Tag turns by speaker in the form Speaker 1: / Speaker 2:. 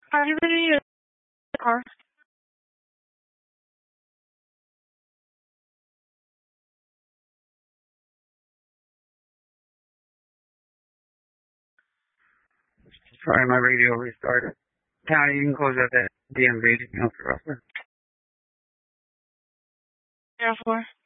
Speaker 1: Are you in your car?
Speaker 2: Sorry, my radio restarted. County, you can close out that DMV. Anything else for us?
Speaker 1: Therefore.